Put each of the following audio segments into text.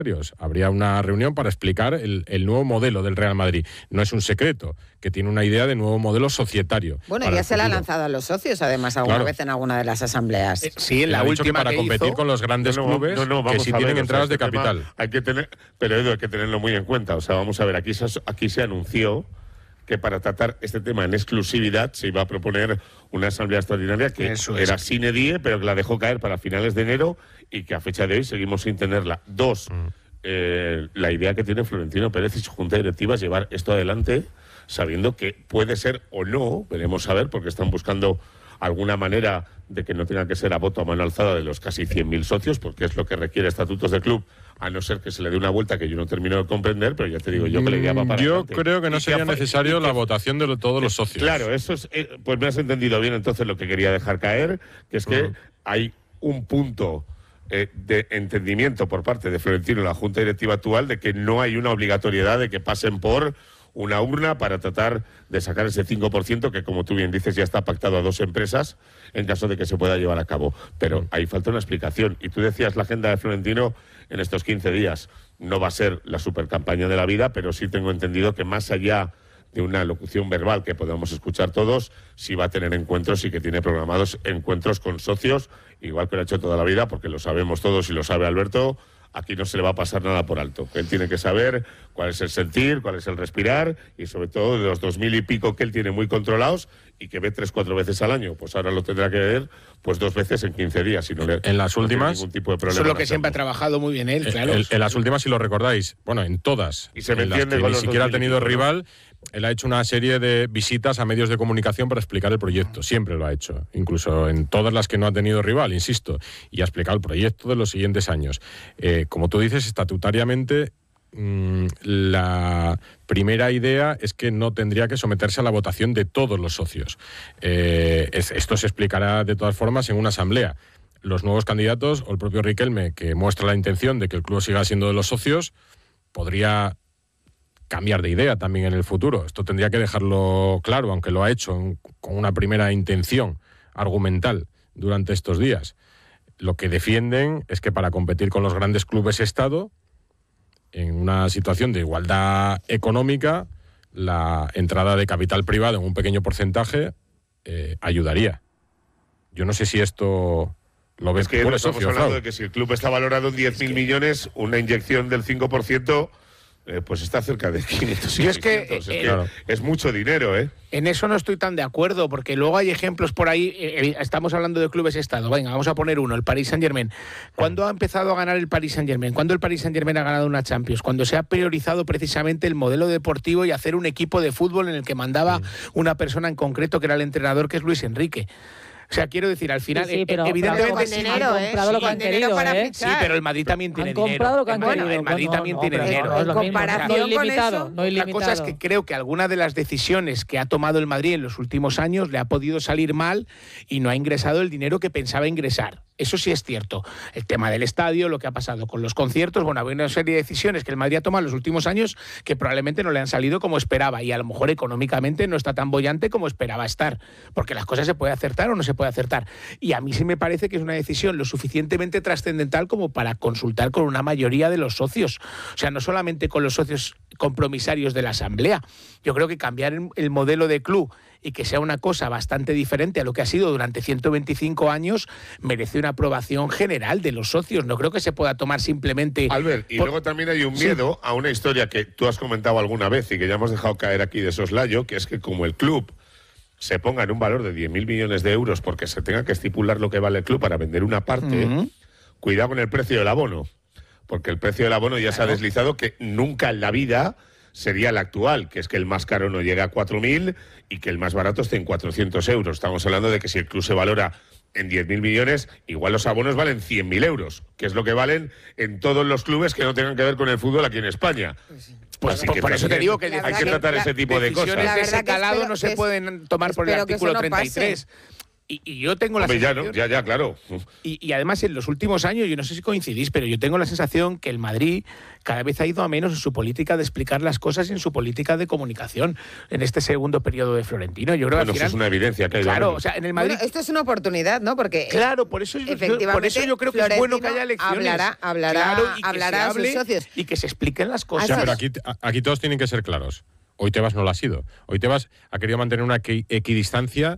Habría una reunión para explicar el nuevo modelo del Real Madrid. No es un secreto, que tiene una idea de nuevo modelo societario. Bueno, ya se la ha lanzado a los socios, además, alguna vez en alguna de las asambleas. Sí, en la última para competir con los grandes clubes que sí tienen entradas de capital. Hay que tener, pero Edu, hay que tenerlo muy en cuenta. O sea, vamos a ver, aquí se anunció que para tratar este tema en exclusividad se iba a proponer una asamblea extraordinaria que era sine die, pero que la dejó caer para finales de enero y que a fecha de hoy seguimos sin tenerla. Dos, la idea que tiene Florentino Pérez y su junta directiva es llevar esto adelante sabiendo que puede ser o no, veremos a ver, porque están buscando alguna manera de que no tenga que ser a voto a mano alzada de los casi 100.000 socios, porque es lo que requiere estatutos del club, a no ser que se le dé una vuelta que yo no termino de comprender, pero ya te digo yo que la idea va para adelante. Yo creo que no sería necesario la votación de todos los socios. Claro, eso es, pues me has entendido bien entonces lo que quería dejar caer, que es que hay un punto de entendimiento por parte de Florentino y la junta directiva actual de que no hay una obligatoriedad de que pasen por una urna para tratar de sacar ese 5% que, como tú bien dices, ya está pactado a dos empresas en caso de que se pueda llevar a cabo. Pero ahí falta una explicación. Y tú decías, la agenda de Florentino en estos 15 días no va a ser la supercampaña de la vida, pero sí tengo entendido que más allá de una locución verbal que podamos escuchar todos, sí va a tener encuentros y que tiene programados encuentros con socios, igual que lo ha hecho toda la vida, porque lo sabemos todos y lo sabe Alberto. Aquí no se le va a pasar nada por alto. Él tiene que saber cuál es el sentir, cuál es el respirar y sobre todo de los 2.000 y pico que él tiene muy controlados y que ve 3-4 veces al año. Pues ahora lo tendrá que ver pues 2 veces en 15 días. Si no le, en las últimas, ningún tipo de problema. Eso es lo que siempre ha trabajado muy bien él, claro. En las últimas, si lo recordáis, bueno, en todas, y se me en las que ni siquiera ha tenido rival, él ha hecho una serie de visitas a medios de comunicación para explicar el proyecto. Siempre lo ha hecho, incluso en todas las que no ha tenido rival, insisto, y ha explicado el proyecto de los siguientes años. Como tú dices, estatutariamente, la primera idea es que no tendría que someterse a la votación de todos los socios. Esto se explicará de todas formas en una asamblea. Los nuevos candidatos o el propio Riquelme, que muestra la intención de que el club siga siendo de los socios, podría cambiar de idea también en el futuro. Esto tendría que dejarlo claro, aunque lo ha hecho con una primera intención argumental durante estos días. Lo que defienden es que para competir con los grandes clubes Estado, en una situación de igualdad económica, la entrada de capital privado en un pequeño porcentaje ayudaría. Yo no sé si esto lo ves. Es que estamos hablando de que si el club está valorado en 10.000 millones, una inyección del 5%... pues está cerca de 500 y 600. Claro. Es mucho dinero, ¿eh? En eso no estoy tan de acuerdo, porque luego hay ejemplos por ahí. Estamos hablando de clubes Estado. Venga, vamos a poner uno, el Paris Saint-Germain. ¿Cuándo ha empezado a ganar el Paris Saint-Germain? ¿Cuándo el Paris Saint-Germain ha ganado una Champions? Cuando se ha priorizado precisamente el modelo deportivo y hacer un equipo de fútbol en el que mandaba una persona en concreto, que era el entrenador, que es Luis Enrique. O sea, quiero decir, al final, evidentemente sí, han comprado lo que han querido, sí, pero el Madrid también tiene dinero. Han comprado lo que han querido. El Madrid también tiene dinero. En comparación con eso, la cosa es que creo que alguna de las decisiones que ha tomado el Madrid en los últimos años le ha podido salir mal y no ha ingresado el dinero que pensaba ingresar. Eso sí es cierto. El tema del estadio, lo que ha pasado con los conciertos, bueno, hay una serie de decisiones que el Madrid ha tomado en los últimos años que probablemente no le han salido como esperaba y a lo mejor económicamente no está tan boyante como esperaba estar, porque las cosas se puede acertar o no se puede acertar. Y a mí sí me parece que es una decisión lo suficientemente trascendental como para consultar con una mayoría de los socios. O sea, no solamente con los socios compromisarios de la Asamblea. Yo creo que cambiar el modelo de club y que sea una cosa bastante diferente a lo que ha sido durante 125 años, merece una aprobación general de los socios. No creo que se pueda tomar simplemente... Albert, y luego también hay un miedo a una historia que tú has comentado alguna vez y que ya hemos dejado caer aquí de soslayo, que es que como el club se ponga en un valor de 10.000 millones de euros porque se tenga que estipular lo que vale el club para vender una parte, cuidado con el precio del abono, porque el precio del abono ya se ha deslizado que nunca en la vida sería el actual, que es que el más caro no llega a 4.000 y que el más barato esté en 400 euros. Estamos hablando de que si el club se valora en 10.000 millones, igual los abonos valen 100.000 euros, que es lo que valen en todos los clubes que no tengan que ver con el fútbol aquí en España. Pues por eso te digo que hay que tratar ese tipo de cosas. Decisiones de ese calado no se pueden tomar por el artículo 33. Y yo tengo la Hombre, sensación... ya, claro. Y además, en los últimos años, yo no sé si coincidís, pero yo tengo la sensación que el Madrid cada vez ha ido a menos en su política de explicar las cosas y en su política de comunicación en este segundo periodo de Florentino. Yo creo que al final, eso es una evidencia que hay. Claro, o sea, en el Madrid... Bueno, esto es una oportunidad, ¿no? Porque claro, por eso yo creo que es bueno que haya elecciones. Hablará a sus socios. Y que se expliquen las O cosas. sea, pero aquí todos tienen que ser claros. Hoy Tebas no lo ha sido. Hoy Tebas ha querido mantener una equidistancia,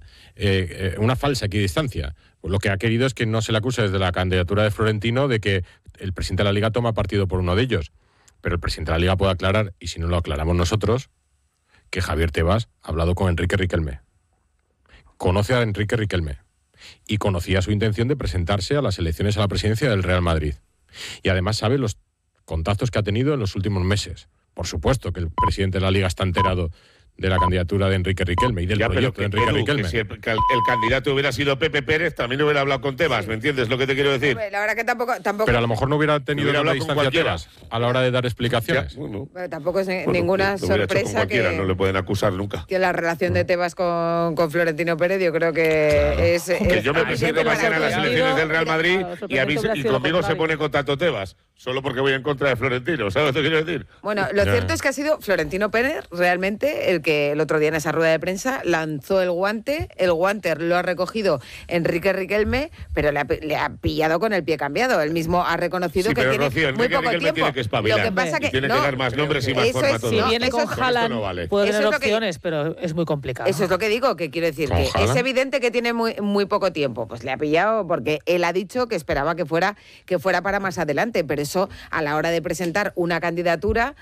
una falsa equidistancia. Lo que ha querido es que no se le acuse desde la candidatura de Florentino de que el presidente de la Liga toma partido por uno de ellos. Pero el presidente de la Liga puede aclarar, y si no lo aclaramos nosotros, que Javier Tebas ha hablado con Enrique Riquelme. Conoce a Enrique Riquelme. Y conocía su intención de presentarse a las elecciones a la presidencia del Real Madrid. Y además sabe los contactos que ha tenido en los últimos meses. Por supuesto que el presidente de la Liga está enterado de la candidatura de Enrique Riquelme y del proyecto de Enrique Riquelme. Que si el candidato hubiera sido Pepe Pérez, también hubiera hablado con Tebas, ¿me entiendes lo que te quiero decir? Hombre, la verdad que tampoco Pero a lo mejor no hubiera tenido Hubiera la hablado con distancia cualquiera. Tebas a la hora de dar explicaciones. Bueno, tampoco es ninguna lo hubiera hecho con sorpresa cualquiera, que... no le pueden acusar nunca. Que la relación de Tebas con Florentino Pérez, yo creo que es... Que yo me es presento evidente mañana a las para elecciones todo. del Real Madrid Claro, y conmigo se pone en contacto Tebas, solo porque voy en contra de Florentino, ¿sabes lo que quiero decir? Bueno, lo cierto es que ha sido Florentino Pérez realmente el que el otro día en esa rueda de prensa lanzó el guante lo ha recogido Enrique Riquelme, pero le ha pillado con el pie cambiado. Él mismo ha reconocido Sí, que pero tiene Rocío, muy Enrique poco Riquelme tiempo. tiene que espabilar. Lo que pasa Y tiene que dar más nombres y más eso formatos. Si no, viene eso con es- Haaland, no vale. puede Eso tener es lo que- opciones, pero es muy complicado. Eso es lo que digo, que quiero decir ¿Con que es Haaland? evidente que tiene muy poco tiempo. Pues le ha pillado porque él ha dicho que esperaba que fuera para más adelante, pero eso a la hora de presentar una candidatura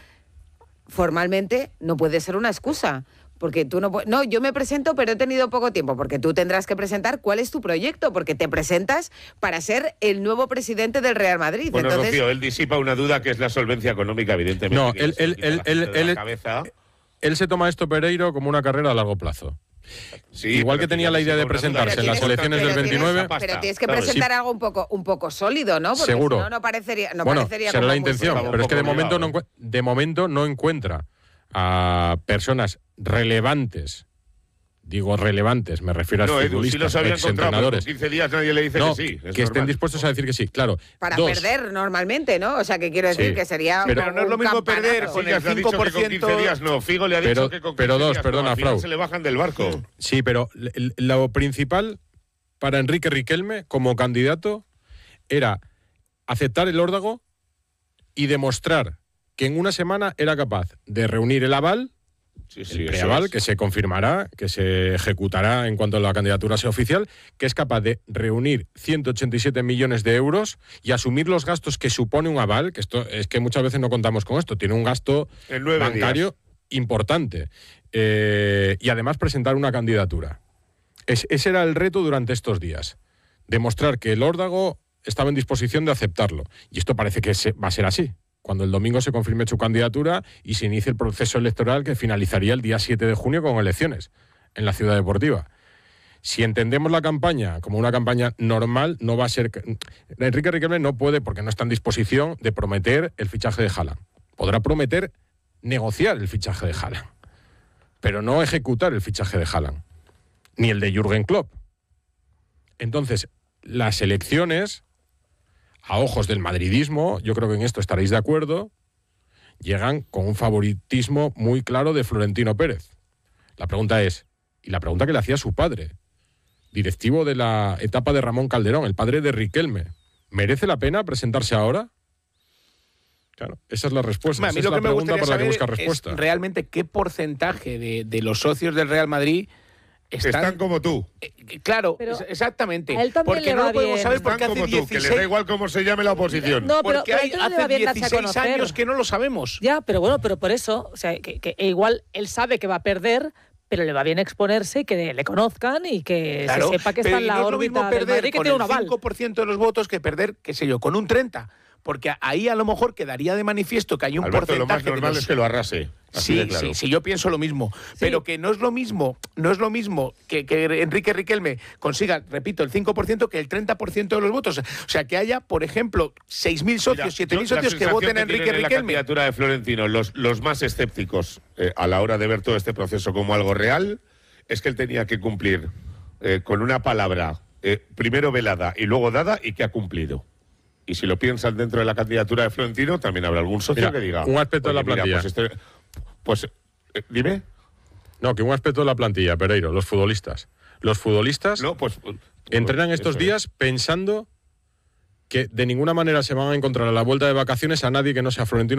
formalmente no puede ser una excusa. Porque tú no, yo me presento, pero he tenido poco tiempo, porque tú tendrás que presentar cuál es tu proyecto, porque te presentas para ser el nuevo presidente del Real Madrid. Bueno, Entonces, Rocío, él disipa una duda que es la solvencia económica, evidentemente. No, que se le quita de la cabeza. él se toma esto, Pereiro, como una carrera a largo plazo. Sí, Igual pero que tenía la idea de disipa una presentarse duda. en las Pero elecciones del tienes- 29. pero tienes que ¿sabes? presentar algo un poco sólido, ¿no? Porque Seguro. si no, no parecería Bueno, parecería será como la muy intención, sólido. pero es que de Un poco momento, obligado, de momento no encuentra a personas relevantes. Digo relevantes, me refiero a No, Edu, sí futbolistas, los había encontrado, pero con exentrenadores. 15 días nadie le dice No, que sí. es que estén normal. dispuestos a decir que sí, claro. Para Dos, perder normalmente, ¿no? O sea, que quiero decir Sí. que sería Pero no es lo un mismo campanazo. perder Sí, con ya el se ha dicho que con 5%. 15 días no. Figo le ha dicho Pero- que con 15 pero dos, días perdona, no, al final Frau. se le bajan del barco. Sí, pero lo principal para Enrique Riquelme como candidato era aceptar el órdago y demostrar que en una semana era capaz de reunir el aval, Sí, el eso preaval, es. que se confirmará, que se ejecutará en cuanto la candidatura sea oficial, que es capaz de reunir 187 millones de euros y asumir los gastos que supone un aval, que esto es que muchas veces no contamos con esto, tiene un gasto En 9 bancario importante, y además presentar una candidatura. Ese era el reto durante estos días, demostrar que el órdago estaba en disposición de aceptarlo. Y esto parece que va a ser así, cuando el domingo se confirme su candidatura y se inicie el proceso electoral que finalizaría el día 7 de junio con elecciones en la Ciudad Deportiva. Si entendemos la campaña como una campaña normal, no va a ser... Enrique Riquelme no puede, porque no está en disposición de prometer el fichaje de Haaland. Podrá prometer negociar el fichaje de Haaland, pero no ejecutar el fichaje de Haaland, ni el de Jürgen Klopp. Entonces, las elecciones, a ojos del madridismo, yo creo que en esto estaréis de acuerdo, llegan con un favoritismo muy claro de Florentino Pérez. La pregunta es, y la pregunta que le hacía su padre, directivo de la etapa de Ramón Calderón, el padre de Riquelme, ¿merece la pena presentarse ahora? Claro, esa es la respuesta. A Esa mí es lo la que me pregunta gustaría por la que busca saber respuesta. es realmente qué porcentaje de los socios del Real Madrid Están como tú. Claro, Pero exactamente. a él también Porque le no va lo podemos bien. saber Están porque hace como tú, que 16 le da igual cómo se llame la oposición. No, pero porque a hay, él no le va hace bien darse a 16 conocer. años que no lo sabemos. Ya, pero bueno, pero por eso, o sea, que igual él sabe que va a perder, pero le va bien exponerse y que le conozcan y que Claro, se sepa que pero está en y la no es lo mismo órbita del perder Madrid, que con tiene el un aval. 5% de los votos que perder, qué sé yo, con un 30%. Porque ahí a lo mejor quedaría de manifiesto que hay un Alberto, lo más porcentaje de normal los... es que lo arrase. Así de claro. Sí, yo pienso lo mismo. Pero que no es lo mismo que Enrique Riquelme consiga, repito, el 5% que el 30% de los votos. O sea, que haya, por ejemplo, 6.000 socios, 7.000 socios que voten a Enrique En la Riquelme. candidatura de Florentino, los más escépticos a la hora de ver todo este proceso como algo real, es que él tenía que cumplir con una palabra primero velada y luego dada y que ha cumplido. Y si lo piensan dentro de la candidatura de Florentino, también habrá algún socio Mira, que diga... un aspecto de la plantilla. Dime. No, que un aspecto de la plantilla, Pereiro, los futbolistas. Los futbolistas No, entrenan estos eso días pensando que de ninguna manera se van a encontrar a la vuelta de vacaciones a nadie que no sea Florentino